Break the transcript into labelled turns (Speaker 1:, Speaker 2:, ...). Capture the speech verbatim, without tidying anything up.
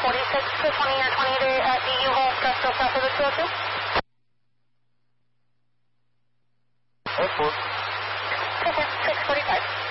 Speaker 1: forty-six to twenty or twenty to uh, D U hold just south of the two oh two.
Speaker 2: Airport.
Speaker 1: Take care, six forty-five.